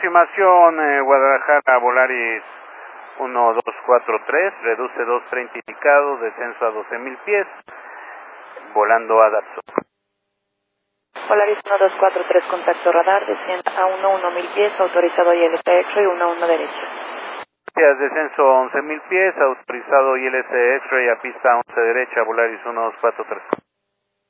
aproximación Guadalajara Volaris 1243, reduce 230 indicado, descenso a 12,000 pies, volando a Datsun. Volaris 1243, contacto radar, descienda a 11,000 pies, autorizado ILS X-Ray 11 derecho. Gracias, descenso 11,000 pies, autorizado ILS X-Ray a pista 11 derecha, Volaris 1243.